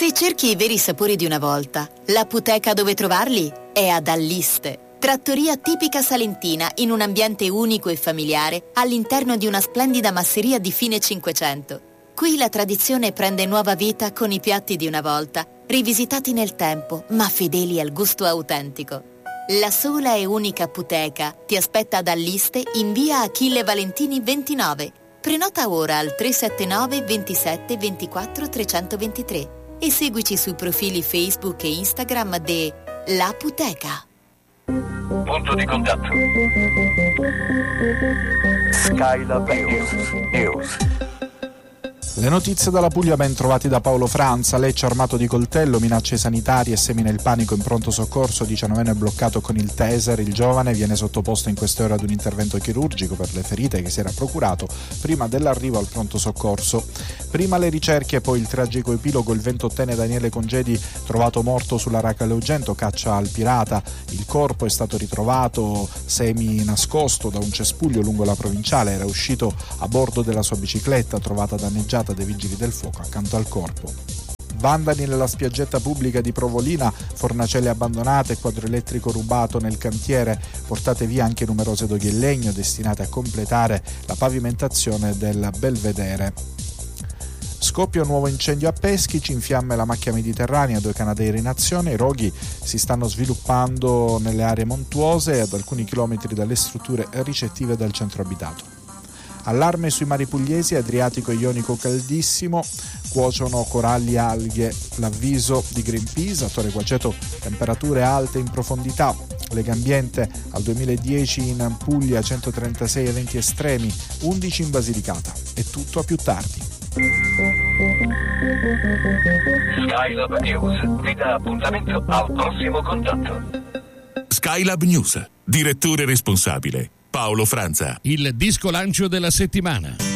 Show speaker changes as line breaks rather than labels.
Se cerchi i veri sapori di una volta, l'Aputeca dove trovarli è ad Alliste. Trattoria tipica salentina in un ambiente unico e familiare all'interno di una splendida masseria di fine Cinquecento. Qui la tradizione prende nuova vita con i piatti di una volta, rivisitati nel tempo, ma fedeli al gusto autentico. La sola e unica Aputeca ti aspetta ad Alliste in via Achille Valentini 29. Prenota ora al 379 27 24 323 e seguici sui profili Facebook e Instagram de L'Aputeca.
Punto di contatto. Skylab News.
Le notizie dalla Puglia ben trovati da Paolo Franza. Lecce armato di coltello, minacce sanitarie e semina il panico in pronto soccorso. 19enne bloccato con il taser. Il giovane viene sottoposto in queste ore ad un intervento chirurgico per le ferite che si era procurato prima dell'arrivo al pronto soccorso. Prima le ricerche e poi il tragico epilogo. Il 28enne Daniele Congedi, trovato morto sulla Racaleugento, caccia al pirata. Il corpo è stato ritrovato semi nascosto da un cespuglio lungo la provinciale. Era uscito a bordo della sua bicicletta, trovata danneggiata dai vigili del fuoco accanto al corpo. Vandali nella spiaggetta pubblica di Provolina, fornacelle abbandonate, quadro elettrico rubato nel cantiere, portate via anche numerose doghe in legno destinate a completare la pavimentazione del Belvedere. Scoppia un nuovo incendio a Peschici, in fiamme la macchia mediterranea, 2 canadairi in azione. I roghi si stanno sviluppando nelle aree montuose ad alcuni chilometri dalle strutture ricettive del centro abitato. Allarme sui mari pugliesi, Adriatico e Ionico caldissimo, cuociono coralli e alghe, l'avviso di Greenpeace. A Torre Guaceto temperature alte in profondità. Legambiente al 2010 in Puglia, 136 eventi estremi, 11 in Basilicata. È tutto a più tardi.
Skylab News vi dà appuntamento al prossimo contatto.
Skylab News, direttore responsabile Paolo Franza.
Il disco lancio della settimana.